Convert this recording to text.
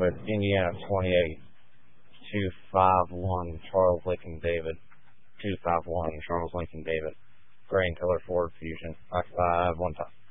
with Indiana 28, 251 Charles Lincoln David, 251 Charles Lincoln David, Gray and Color Ford Fusion, occupied 1 time.